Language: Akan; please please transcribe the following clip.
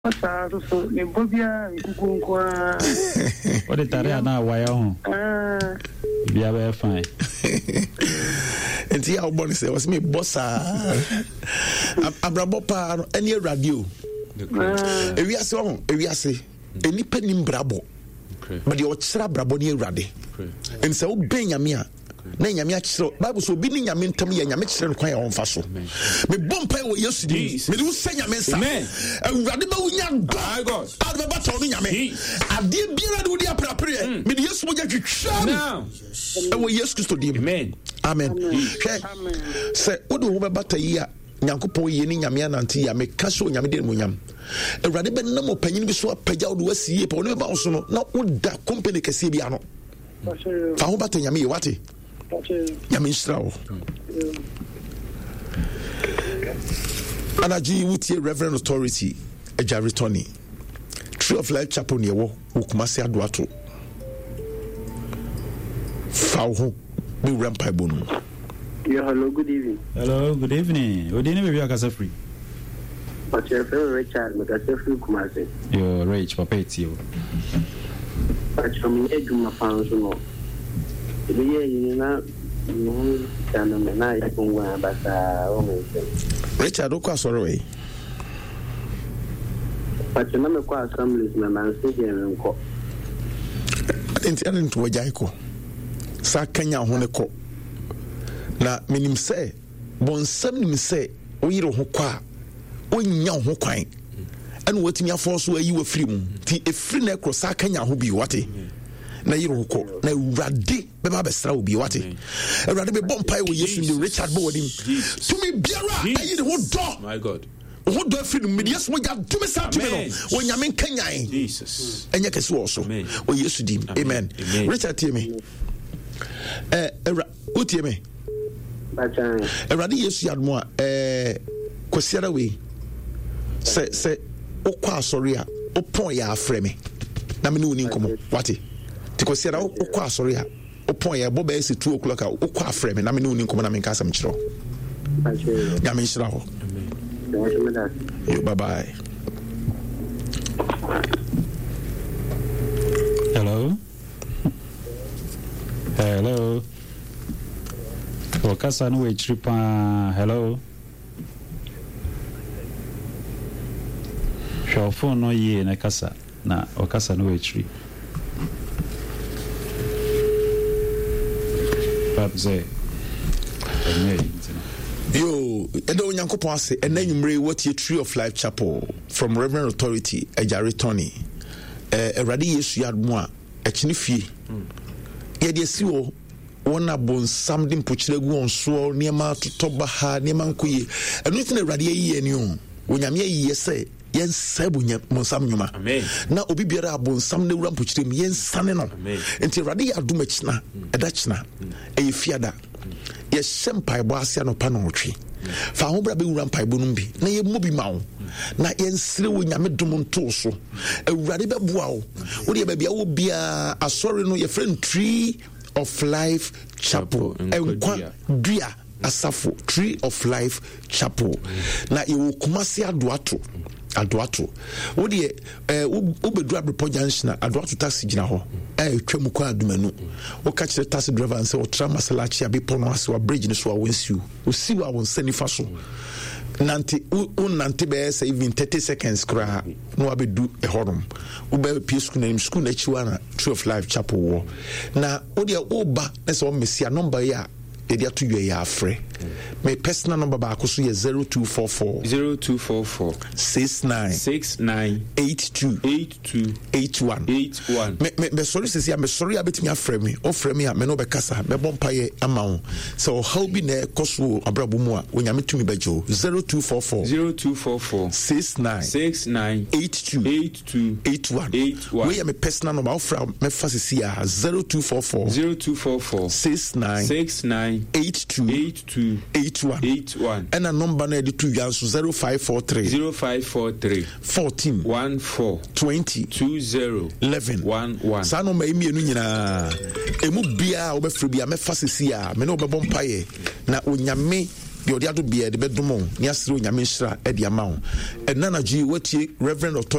Asa so me bobia ikuku What the tare na wire ho. Bia be fine. Enti how bonny say was me bossa. Abrabo pa no ene radio. Ewiase ho, ewiase. Enipa nim brabo. But the ochra brabo ni ewrade. And say oben nyame a na nyame a kire Bible so bi ni nyame ntam ya nyame kire no kwan ya onfa so. Me bompa wo Yesu di. Me do say nyame nsa. Ewrade ba wunya God. Ad be bata no nyame. Ade biara de wodi aprapre. Me de Yesu moja twitwa. Now. Ewo Yesu Kristo di. Amen. Amen. Say wodi wo be bata yi a Nyankopon ye ni nyame anante ya me kaso nyame de mo nyam. Ewrade be nam opanyin bi so apagya wo do wasiye pa woni be ba so no na woda company kase bi ano. Fa ho bata nyame ye wate. Nyame nshrawo. Anaji wutie Reverend Authority Ejari Tony. Tree of Life Chapel ne wo Okumase Adoato. Fa ho be rampai bonu. Yeah, hello, good evening. Hello, good evening. Odi ni baby akasa free. But your friend Richard, akasa free Kumase. Yo, Rich, papa eti yo. But from Eduma Found no. Iye ni na no kana me na ya kongwa basa o me. Richard okwa soro we. But na me kwa assemblies na man se je nko. Enti to wajai ko. Sa kanya ho ne ko. Na minim se bonsam nim se oyire ho kwa onya ho kwan ene watimi afo so ayi wa firi mu ti efiri na ekro sa kanya ho bi wate na yire ho ko na urade be ba besra obi wate urade be bompai wo Yesu ndi Richard Bowadim tumi biara ayi de ho do my God ho do afiri mu Yesu mo ja tumi sa tumi no wo nyame kanyan Jesus enye kese wo so wo Yesu dim amen Richard tie me utie me Erade Yesu yadmo a kwasiara we se okwa asori a opon ya afre me na me no ni nkomo wate ti kwasiara okwa asori a opon ya bo ba esi 2 o'clock a okwa afre me na me no ni nkomo na me nka asam kiro ya me nshira ho bye bye. Hello. Wakasa no we tripa. Hello. Your phone no ye na kasa na wakasa no we tri. Babze. Yo, edo Onyankopon ase enanyumre what ye Tree of Life Chapel from Reverend Authority Ejari Tony. Erade Yesu yadmo a ekini fie. Ye de siwo wona bonsam de mpochiregu onso niema totoba ha niema nkoye enu tin Awurade yi ani o onyame yi se yensa bunya bonsam nyuma na obi biara bonsam na wura mpochirem yensane no enti Awurade ya adom akina eda kina e fiada ye sempai bo ase no pa no otwe fa ho bra be wura mpai bo no bi na ye mobi mawo na yensire wo nyame dom nto so Awurade be boa wo wo de ba bia wo bia asori no ye friend Tree of Life Chapel enkwa dua asafo Tree of Life Chapel na ye Okumase Adoato wo de obedu Abrepo Junction Adoato taxi gina ho twam kwa adumanu wo ka kire taxi driver and say o tra masalachi abepo no ase wa bridge no so a wonsiu o siwa won sanifa so nante be say even 30 seconds kra no abedu ehorom wo be psku na school na chiwa na Tree of Life Chapel wo na wo de oba na say o mesia number ya edia to you ya afre my personal number ba akoso ye 0244 69 82 me sorry say me sorry abetimi afre me o frɛ me a me no be kasa me bompaye ama wo so how bi na koso abrabo mu a onyame tumi bejo 0244 69 82 we me personal number ofra me fasisi a 0244 69 82 and a number na di 2 yanso 0543 14 20 11 sa no mai mienu nyina emu bia obefre bia me fasisi a me no obebom paye na onyame de odi ado bia de bedomo ni asire onyame nhira e de ama wo enana ji watie Reverend Authority